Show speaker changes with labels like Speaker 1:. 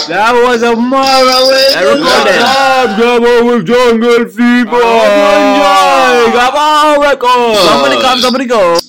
Speaker 1: That was a marvelous.
Speaker 2: I recorded.
Speaker 1: Come on with Jungle Fever. Come on, record.
Speaker 2: Somebody come, somebody go.